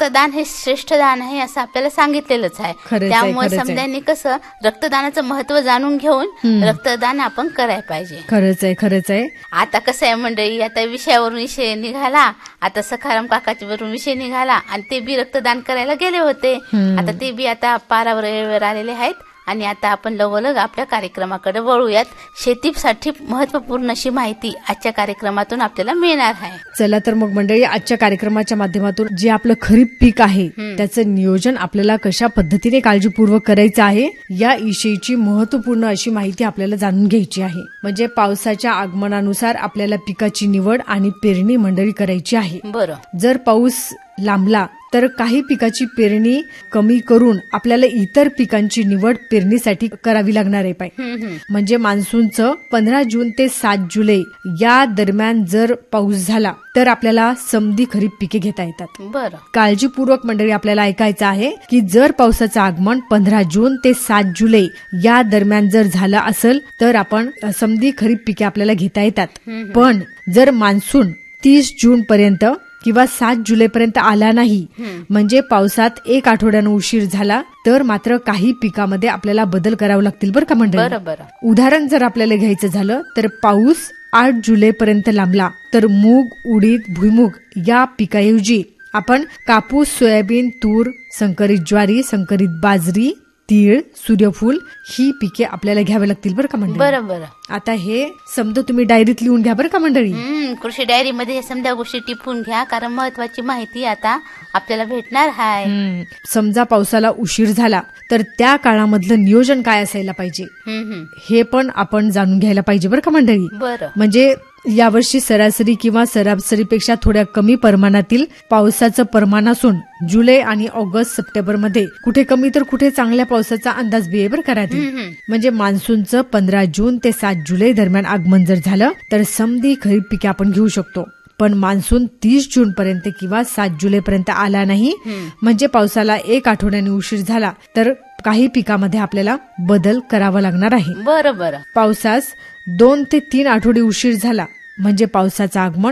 रक्तदान हे श्रेष्ठ दान आहे असं आपल्याला सांगितलेलंच आहे. त्यामुळे समजांनी कसं रक्तदानाचं महत्व जाणून घेऊन रक्तदान आपण करायला पाहिजे. खरंच आहे. आता कसं आहे मंडळी, आता विषयावरून विषय निघाला, आता सखाराम काकाच्या वरून विषय निघाला आणि ते बी रक्तदान करायला गेले होते. आता ते बी आता पारावर आलेले आहेत आणि आता आपण लगोलग आपल्या कार्यक्रमाकडे वळूयात. शेतीसाठी महत्वपूर्ण अशी माहिती आजच्या कार्यक्रमातून आपल्याला मिळणार आहे. चला तर मग मंडळी, आजच्या कार्यक्रमाच्या माध्यमातून जे आपलं खरीप पीक आहे त्याचं नियोजन आपल्याला कशा पद्धतीने काळजीपूर्वक करायचं आहे या विषयीची महत्वपूर्ण अशी माहिती आपल्याला जाणून घ्यायची आहे. म्हणजे पावसाच्या आगमनानुसार आपल्याला पिकाची निवड आणि पेरणी मंडळी करायची आहे. बरं, जर पाऊस लांबला तर काही पिकाची पेरणी कमी करून आपल्याला इतर पिकांची निवड पेरणीसाठी करावी लागणार आहे. म्हणजे मान्सूनचं 15 जून ते 7 जुलै या दरम्यान जर पाऊस झाला तर आपल्याला समधी खरीप पिके घेता येतात. बरं, काळजीपूर्वक मंडळी आपल्याला ऐकायचं आहे की जर पावसाचं आगमन 15 जून ते 7 जुलै या दरम्यान जर झालं असेल तर आपण समधी खरीप पिके आपल्याला घेता येतात. पण जर मान्सून 30 जून पर्यंत किंवा 7 जुलैपर्यंत आला नाही, म्हणजे पावसात 1 आठवड्यानं उशीर झाला तर मात्र काही पिकामध्ये आपल्याला बदल करावे लागतील बरं का मंडळी. उदाहरण जर आपल्याला घ्यायचं झालं तर पाऊस 8 जुलैपर्यंत लांबला तर मूग, उडीद, भुईमूग या पिकाऐवजी आपण कापूस, सोयाबीन, तूर, संकरित ज्वारी, संकरित बाजरी, तीळ, सूर्यफूल ही पिके आपल्याला घ्यावी लागतील बरं का मंडळी. बरं. आता हे समजा तुम्ही डायरीत लिहून घ्या बरं का मंडळी. कृषी डायरी मध्ये हे समजा गोष्टी टिपून घ्या, कारण महत्वाची माहिती आता आपल्याला भेटणार आहे. समजा पावसाला उशीर झाला तर त्या काळामधलं नियोजन काय असायला पाहिजे हे पण आपण जाणून घ्यायला पाहिजे बरं का मंडळी. बरं, म्हणजे यावर्षी सरासरी किंवा सरासरीपेक्षा थोड्या कमी प्रमाणातील पावसाचं प्रमाण असून जुलै आणि ऑगस्ट, सप्टेंबर मध्ये कुठे कमी तर कुठे चांगल्या पावसाचा अंदाज बी आहे बरं का. म्हणजे मान्सूनचं 15 जून ते 7 जुलै दरम्यान आगमन जर झालं तर समधी खरीप पिके आपण घेऊ शकतो. पण मान्सून 30 जून पर्यंत किंवा 7 जुलैपर्यंत आला नाही, म्हणजे पावसाला 1 आठवड्याने उशीर झाला तर काही पिकामध्ये आपल्याला बदल करावा लागणार आहे. बरं, पावसास 2 ते 3 आठवडे उशीर झाला म्हणजे पावसाचं आगमन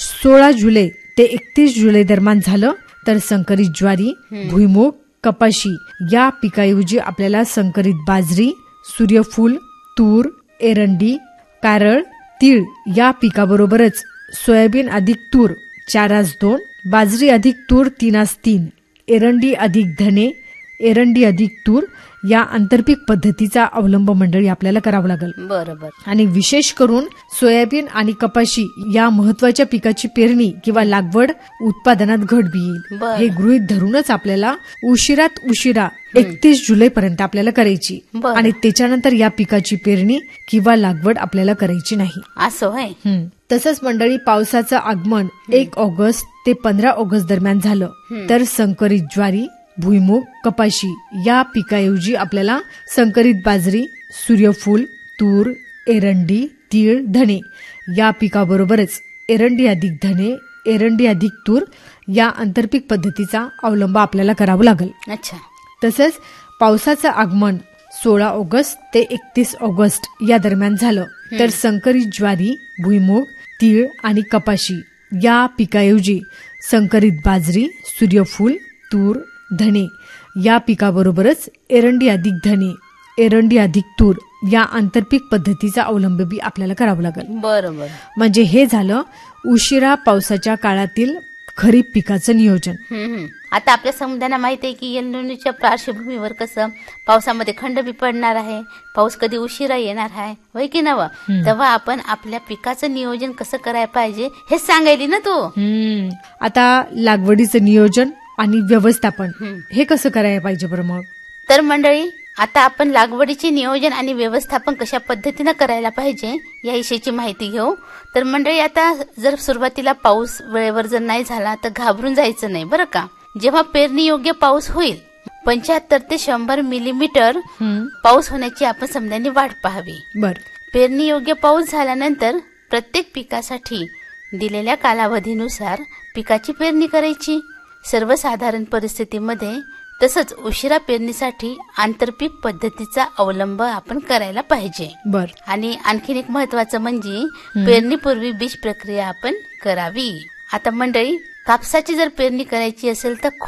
16 जुलै ते 31 जुलै दरम्यान झालं तर संकरित ज्वारी, भुईमूग, कपाशी या पिकाऐवजी आपल्याला संकरित बाजरी, सूर्यफूल, तूर, एरंडी, कारळ, तीळ या पिकाबरोबरच सोयाबीन अधिक तूर 4:2, बाजरी अधिक तूर 3:3, एरंडी अधिक धने, एरंडी अधिक तूर या आंतरपीक पद्धतीचा अवलंब मंडळी आपल्याला करावा लागेल. बरोबर. आणि विशेष करून सोयाबीन आणि कपाशी या महत्वाच्या पिकाची पेरणी किंवा लागवड उत्पादनात घट बी येईल हे गृहीत धरूनच आपल्याला उशिरात उशिरा 31 जुलैपर्यंत आपल्याला करायची आणि त्याच्यानंतर या पिकाची पेरणी किंवा लागवड आपल्याला करायची नाही. असं आहे. तसंच मंडळी पावसाचं आगमन 1 ऑगस्ट ते 15 ऑगस्ट दरम्यान झालं तर संकरित ज्वारी, भुईमूग, कपाशी या पिकाऐवजी आपल्याला संकरित बाजरी, सूर्यफूल, तूर, एरंडी, तीळ, धने या पिकाबरोबरच एरंडी अधिक धने, एरंडी अधिक तूर या आंतरपीक पद्धतीचा अवलंब आपल्याला करावा लागेल. अच्छा. तसंच पावसाचं आगमन 16 ऑगस्ट ते 31 ऑगस्ट या दरम्यान झालं तर संकरित ज्वारी, भुईमूग, तीळ आणि कपाशी या पिकाऐवजी संकरित बाजरी, सूर्यफूल, तूर, धने या पिकाबरोबरच एरंडी अधिक धने, एरंडी अधिक तूर या आंतरपीक पद्धतीचा अवलंब बी आपल्याला करावा लागेल. बरोबर. म्हणजे हे झालं उशिरा पावसाच्या काळातील खरीप पिकाचं नियोजन. आता आपल्या समुदायांना माहिती आहे की एल्निनोच्या पार्श्वभूमीवर कसं पावसामध्ये खंड बी पडणार आहे, पाऊस कधी उशिरा येणार आहे, होय की नव. तेव्हा आपण आपल्या पिकाचं नियोजन कसं करायला पाहिजे हे सांगायली ना तू. आता लागवडीचं नियोजन आणि व्यवस्थापन हे कसं करायला पाहिजे बरं मग. तर मंडळी आता आपण लागवडीचे नियोजन आणि व्यवस्थापन कशा पद्धतीनं करायला पाहिजे या विषयीची माहिती घेऊ. तर मंडळी आता जर सुरुवातीला पाऊस वेळेवर जर नाही झाला तर घाबरून जायचं नाही बरं का. जेव्हा पेरणी योग्य पाऊस होईल 75 ते 100 मिलीमीटर पाऊस होण्याची आपण समजांनी वाट पाहावी. पेरणी योग्य पाऊस झाल्यानंतर प्रत्येक पिकासाठी दिलेल्या कालावधीनुसार पिकाची पेरणी करायची. सर्वसाधारण परिस्थितीमध्ये तसंच उशिरा पेरणीसाठी आंतरपीक पद्धतीचा अवलंब आपण करायला पाहिजे. आणि आणखीन एक महत्वाचं म्हणजे पेरणीपूर्वी बीज प्रक्रिया आपण करावी. आता मंडळी कापसाची जर पेरणी करायची असेल तर